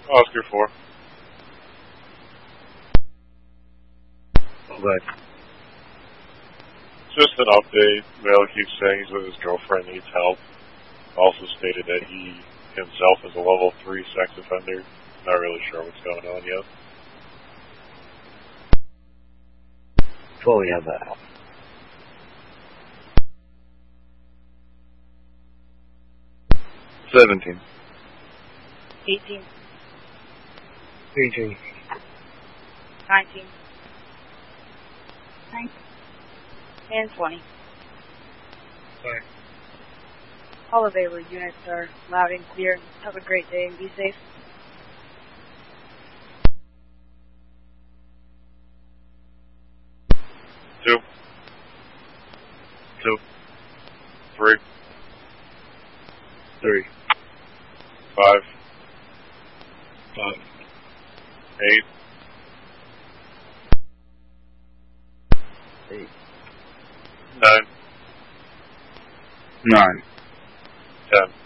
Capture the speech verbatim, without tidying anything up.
Oscar four. But Just an update. Mel keeps saying he's with his girlfriend, needs help. Also stated that he himself is a level three sex offender. Not really sure what's going on yet. fully have that. Seventeen. eighteen. eighteen. nineteen. Nine. And twenty. Sorry. All available units are loud and clear. Have a great day and be safe. Two. Two. Three. Three. Five. Five. Eight. Eight. Nine. Nine. Ten.